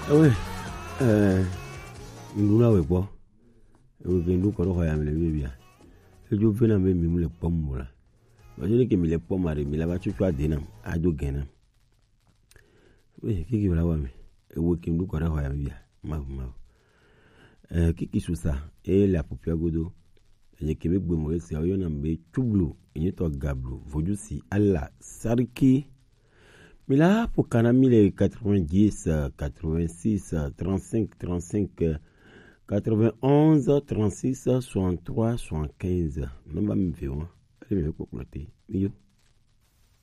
Oui, nous n'avons pas. Nous venons de voir la bien. Et je viens de me le pomme là. Je dis que me le pomme arrive, mais là-bas tu fais des noms, à deux gains. Oui, qui va là-bas, mais vous qui nous connaissez la bien. Qui sous ça? Et la paupière godo. Et Québec, bon, c'est un homme de Toublou, et toi Gablo, vous si Allah, Sarki. Mais là, pour Kanami, les 90, 86, 35, 35, 91, 36, 63, 75. Non, pas me faire, allez me compléter.